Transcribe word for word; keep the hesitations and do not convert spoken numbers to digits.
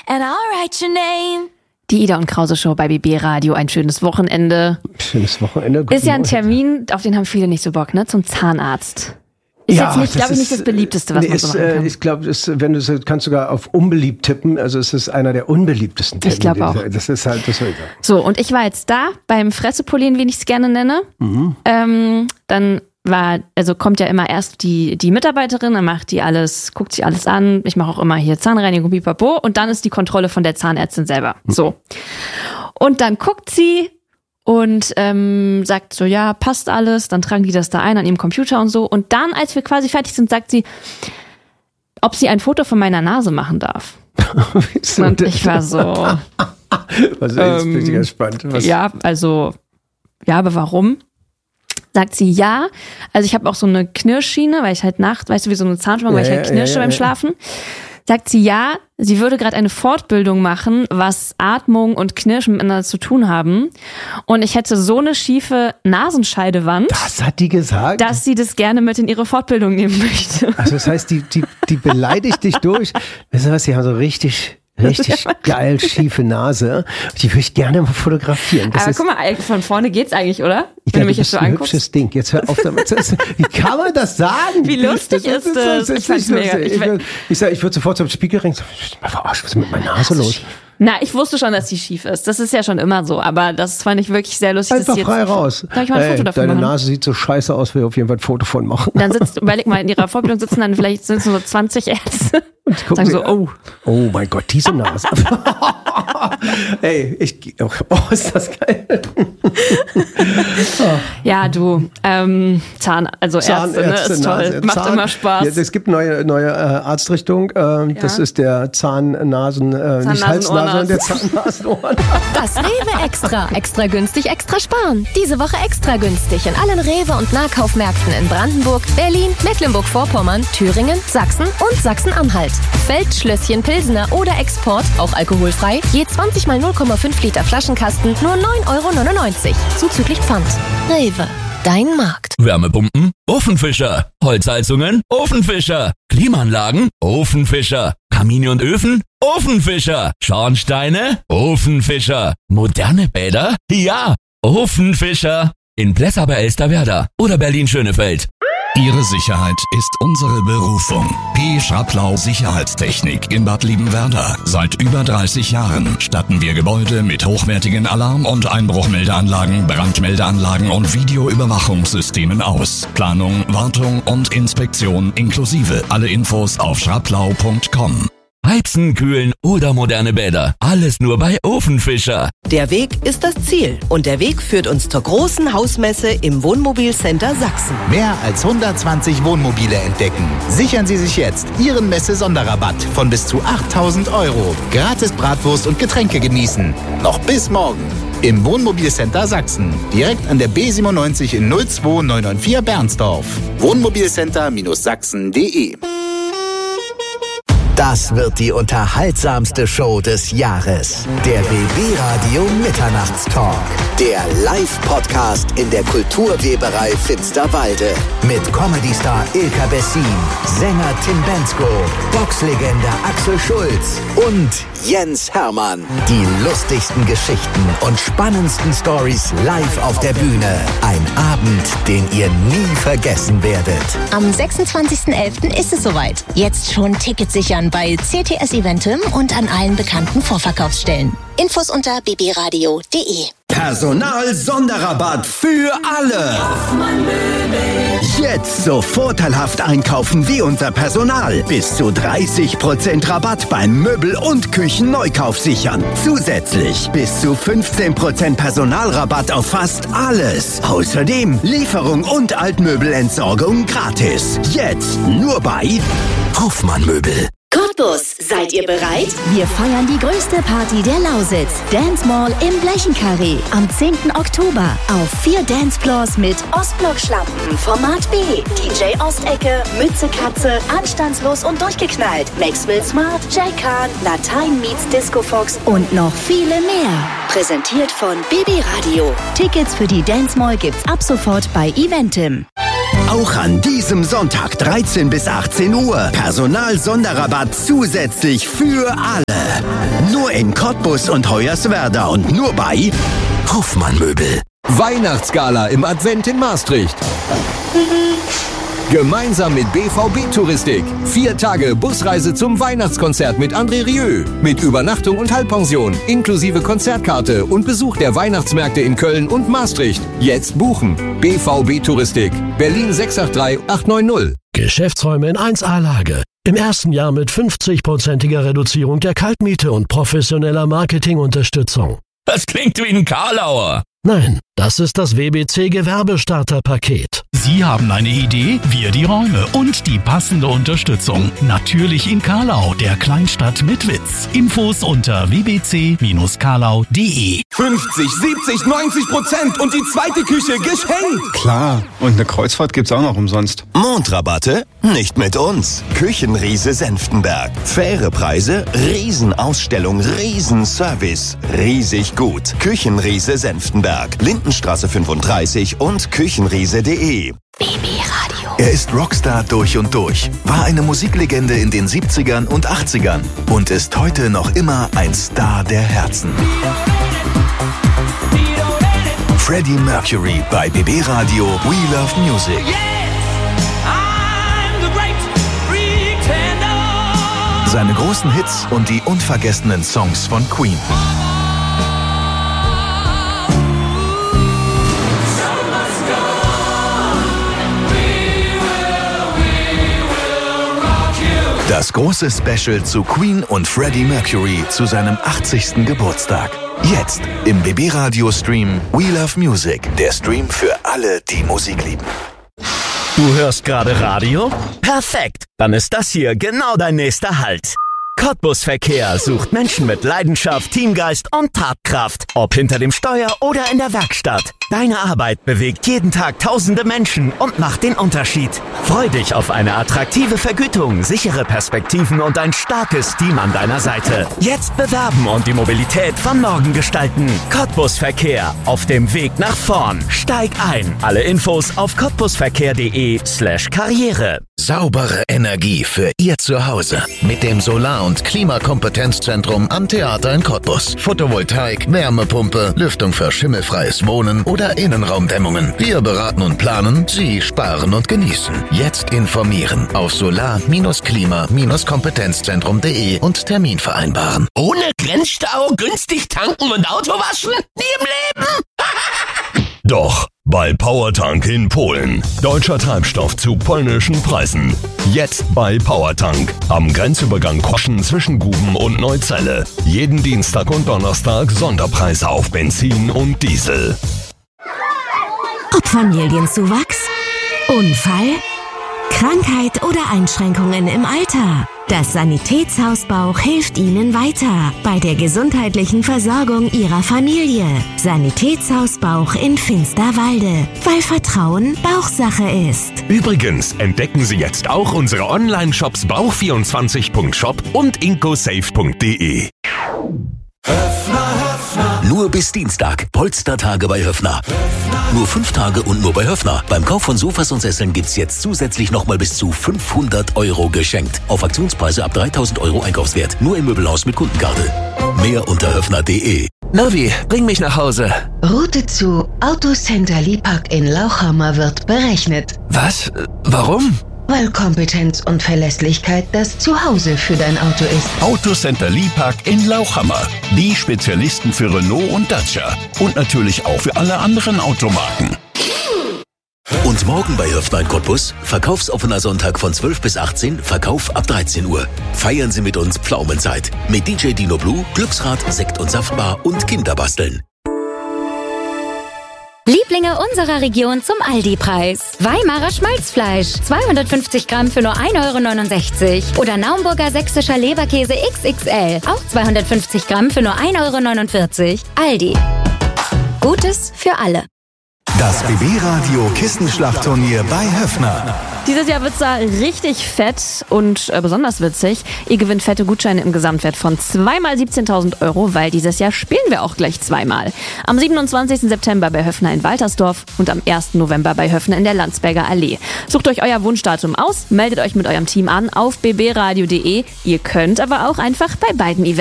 and I'll write your name. Die Ida und Krause Show bei B B Radio. Ein schönes Wochenende. Schönes Wochenende. Guten Ist ja ein Morgen. Termin, auf den haben viele nicht so Bock, ne? Zum Zahnarzt. Ist Ja, jetzt nicht, glaube ich, nicht das beliebteste, was nee, man ist, so machen kann. äh, Ich glaube, wenn du so, kannst sogar auf unbeliebt tippen. Also es ist einer der unbeliebtesten Termine. Ich glaube auch. Das ist halt das. So, und ich war jetzt da beim Fressepolieren, wie ich es gerne nenne. Mhm. Ähm, dann war, also kommt ja immer erst die, die Mitarbeiterin, dann macht die alles, guckt sich alles an. Ich mache auch immer hier Zahnreinigung, pipapo. Und dann ist die Kontrolle von der Zahnärztin selber. So. Und dann guckt sie und ähm, sagt so, ja, passt alles. Dann tragen die das da ein an ihrem Computer und so. Und dann, als wir quasi fertig sind, sagt sie, ob sie ein Foto von meiner Nase machen darf. Und ich war so... Was, jetzt ähm, bin ich ganz spannend. Was? Ja, also, ja, aber warum? Sagt sie ja. Also ich habe auch so eine Knirschschiene, weil ich halt nachts, weißt du, wie so eine Zahnspange, weil Ja, ich halt ja, knirsche ja, ja, beim ja. Schlafen. Sagt sie ja, sie würde gerade eine Fortbildung machen, was Atmung und Knirschen miteinander zu tun haben. Und ich hätte so eine schiefe Nasenscheidewand, Das hat die gesagt? dass sie das gerne mit in ihre Fortbildung nehmen möchte. Also das heißt, die, die, die beleidigt dich durch. Weißt du was, die haben so richtig... Richtig geil schiefe Nase. Die würde ich gerne mal fotografieren. Das Aber ist, guck mal, von vorne geht's eigentlich, oder? ich Wenn glaube, du mich du jetzt bist so ein anguckst. hübsches Ding. Jetzt hör auf damit. Das, wie kann man das sagen? Wie lustig ist das? Ich fand's nicht mega. lustig. Ich Ich, will- würd- ich, sag, ich würde sofort zum Spiegel rennen. Was ist mit meiner Nase los? Na, ich wusste schon, dass die schief ist. Das ist ja schon immer so. Aber das fand ich wirklich sehr lustig. dass Einfach sie jetzt, frei raus. Darf ich mal ein Ey, Foto davon deine machen? Nase sieht so scheiße aus, will auf jeden Fall ein Foto von machen. Dann sitzt, überleg mal, in ihrer Fortbildung sitzen dann vielleicht sind es nur so zwanzig Ärzte. Und gucken Sagen sie so, an. oh. Oh mein Gott, diese Nase. Ey, ich, oh, ist das geil. Ja, du, ähm, Zahn, also Ärzte, ne, ist toll. Nase. Macht Zahn- immer Spaß. Ja, es gibt neue, neue äh, Arztrichtung. Ähm, Das Ja. ist der Zahn-Nasen, äh, nicht Hals-Nase, Zahn-Nasen-Ohrnase. der Zahn-Nasen-Ohren. Das Rewe Extra. Extra günstig, extra sparen. Diese Woche extra günstig in allen Rewe- und Nahkaufmärkten in Brandenburg, Berlin, Mecklenburg-Vorpommern, Thüringen, Sachsen und Sachsen-Anhalt. Feldschlösschen Pilsener oder Export, auch alkoholfrei, je zwanzig mal null Komma fünf Liter Flaschenkasten, nur neun Euro neunundneunzig. Zuzüglich Pfand. Rewe. Dein Markt. Wärmepumpen? Ofenfischer. Holzheizungen? Ofenfischer. Klimaanlagen? Ofenfischer. Kamine und Öfen? Ofenfischer. Schornsteine? Ofenfischer. Moderne Bäder? Ja, Ofenfischer. In Plessa bei Elsterwerda oder Berlin-Schönefeld. Ihre Sicherheit ist unsere Berufung. P. Schraplau Sicherheitstechnik in Bad Liebenwerda. Seit über dreißig Jahren statten wir Gebäude mit hochwertigen Alarm- und Einbruchmeldeanlagen, Brandmeldeanlagen und Videoüberwachungssystemen aus. Planung, Wartung und Inspektion inklusive. Alle Infos auf schraplau punkt com. Heizen, kühlen oder moderne Bäder. Alles nur bei Ofenfischer. Der Weg ist das Ziel und der Weg führt uns zur großen Hausmesse im Wohnmobilcenter Sachsen. Mehr als hundertzwanzig Wohnmobile entdecken. Sichern Sie sich jetzt Ihren Messe-Sonderrabatt von bis zu achttausend Euro. Gratis Bratwurst und Getränke genießen. Noch bis morgen. Im Wohnmobilcenter Sachsen. Direkt an der B siebenundneunzig in null zwei neun neun vier Bernsdorf. Wohnmobilcenter Sachsen punkt de. Das wird die unterhaltsamste Show des Jahres. Der B B-Radio Mitternachtstalk. Der Live-Podcast in der Kulturweberei Finsterwalde. Mit Comedy-Star Ilka Bessin, Sänger Tim Bensko, Boxlegende Axel Schulz und Jens Hermann. Die lustigsten Geschichten und spannendsten Stories live auf der Bühne. Ein Abend, den ihr nie vergessen werdet. Am sechsundzwanzigsten elften ist es soweit. Jetzt schon Tickets sichern bei C T S Eventim und an allen bekannten Vorverkaufsstellen. Infos unter b b radio punkt de. Personal-Sonderrabatt für alle. Jetzt so vorteilhaft einkaufen wie unser Personal. Bis zu dreißig Prozent Rabatt beim Möbel- und Küchenneukauf sichern. Zusätzlich bis zu fünfzehn Prozent Personalrabatt auf fast alles. Außerdem Lieferung und Altmöbelentsorgung gratis. Jetzt nur bei Hoffmann Möbel. Cottbus, seid ihr bereit? Wir feiern die größte Party der Lausitz. Dance Mall im Blechenkarree. Am zehnten Oktober. Auf vier Dancefloors mit Ostblock-Schlampen, Format B, D J Ostecke, Mütze Katze, Anstandslos und durchgeknallt, Maxwell Smart, Jay Khan, Latein meets Disco Fox und noch viele mehr. Präsentiert von B B Radio. Tickets für die Dance Mall gibt's ab sofort bei Eventim. Auch an diesem Sonntag dreizehn bis achtzehn Uhr. Personal-Sonderrabatt zusätzlich für alle. in Cottbus und Hoyerswerda und nur bei Hofmann Möbel. Weihnachtsgala im Advent in Maastricht. Gemeinsam mit B V B Touristik. Vier Tage Busreise zum Weihnachtskonzert mit André Rieu. Mit Übernachtung und Halbpension, inklusive Konzertkarte und Besuch der Weihnachtsmärkte in Köln und Maastricht. Jetzt buchen. B V B Touristik. Berlin sechs acht drei acht neun null. Geschäftsräume in eins A-Lage. Im ersten Jahr mit fünfzig-prozentiger Reduzierung der Kaltmiete und professioneller Marketingunterstützung. Das klingt wie ein Karlauer. Nein, das ist das W B C Gewerbestarterpaket. Sie haben eine Idee, wir die Räume und die passende Unterstützung. Natürlich in Karlau, der Kleinstadt mit Witz. Infos unter w b c Bindestrich karlau punkt de. fünfzig, siebzig, neunzig Prozent und die zweite Küche geschenkt. Klar, und eine Kreuzfahrt gibt's auch noch umsonst. Mondrabatte? Nicht mit uns. Küchenriese Senftenberg. Faire Preise, Riesenausstellung, Riesenservice. Riesig gut. Küchenriese Senftenberg. Lindenstraße fünfunddreißig und küchenriese punkt de. Babyradio. Er ist Rockstar durch und durch, war eine Musiklegende in den siebzigern und achtzigern und ist heute noch immer ein Star der Herzen. Freddie Mercury bei B B Radio We Love Music. Seine großen Hits und die unvergessenen Songs von Queen. Das große Special zu Queen und Freddie Mercury zu seinem achtzigsten Geburtstag. Jetzt im B B Radio Stream We Love Music. Der Stream für alle, die Musik lieben. Du hörst gerade Radio? Perfekt! Dann ist das hier genau dein nächster Halt. Cottbus Verkehr sucht Menschen mit Leidenschaft, Teamgeist und Tatkraft. Ob hinter dem Steuer oder in der Werkstatt. Deine Arbeit bewegt jeden Tag tausende Menschen und macht den Unterschied. Freu dich auf eine attraktive Vergütung, sichere Perspektiven und ein starkes Team an deiner Seite. Jetzt bewerben und die Mobilität von morgen gestalten. Cottbus Verkehr, auf dem Weg nach vorn. Steig ein. Alle Infos auf cottbusverkehr.de slash Karriere. Saubere Energie für Ihr Zuhause. Mit dem Solar- und Klimakompetenzzentrum am Theater in Cottbus. Photovoltaik, Wärmepumpe, Lüftung für schimmelfreies Wohnen oder Innenraumdämmungen. Wir beraten und planen, Sie sparen und genießen. Jetzt informieren auf solar klima kompetenzzentrum punkt de und Termin vereinbaren. Ohne Grenzstau, günstig tanken und Auto waschen? Nie im Leben! Doch, bei Powertank in Polen. Deutscher Treibstoff zu polnischen Preisen. Jetzt bei Powertank. Am Grenzübergang Koschen zwischen Guben und Neuzelle. Jeden Dienstag und Donnerstag Sonderpreise auf Benzin und Diesel. Ob Familienzuwachs, Unfall, Krankheit oder Einschränkungen im Alter. Das Sanitätshaus Bauch hilft Ihnen weiter bei der gesundheitlichen Versorgung Ihrer Familie. Sanitätshaus Bauch in Finsterwalde, weil Vertrauen Bauchsache ist. Übrigens entdecken Sie jetzt auch unsere Online-Shops bauch vierundzwanzig punkt shop und incosafe punkt de. Nur bis Dienstag. Polstertage bei Höffner. Nur fünf Tage und nur bei Höffner. Beim Kauf von Sofas und Sesseln gibt's jetzt zusätzlich nochmal bis zu fünfhundert Euro geschenkt. Auf Aktionspreise ab dreitausend Euro Einkaufswert. Nur im Möbelhaus mit Kundenkarte. Mehr unter höffner punkt de. Navi, bring mich nach Hause. Route zu Autocenter Lipack in Lauchhammer wird berechnet. Was? Warum? Weil Kompetenz und Verlässlichkeit das Zuhause für dein Auto ist. Autocenter Lipack in Lauchhammer. Die Spezialisten für Renault und Dacia. Und natürlich auch für alle anderen Automarken. Und morgen bei Höffner in Cottbus, verkaufsoffener Sonntag von zwölf bis achtzehn, Verkauf ab dreizehn Uhr. Feiern Sie mit uns Pflaumenzeit. Mit D J Dino Blue, Glücksrad, Sekt- und Saftbar und Kinderbasteln. Lieblinge unserer Region zum Aldi-Preis. Weimarer Schmalzfleisch, zweihundertfünfzig Gramm für nur ein Euro neunundsechzig. Oder Naumburger sächsischer Leberkäse X X L, auch zweihundertfünfzig Gramm für nur ein Euro neunundvierzig. Aldi. Gutes für alle. Das B B-Radio Kissenschlachtturnier bei Höffner. Dieses Jahr wird's da richtig fett und äh, besonders witzig. Ihr gewinnt fette Gutscheine im Gesamtwert von zweimal siebzehntausend Euro, weil dieses Jahr spielen wir auch gleich zweimal. Am siebenundzwanzigsten September bei Höffner in Waltersdorf und am ersten November bei Höffner in der Landsberger Allee. Sucht euch euer Wunschdatum aus, meldet euch mit eurem Team an auf b b radio punkt de. Ihr könnt aber auch einfach bei beiden Events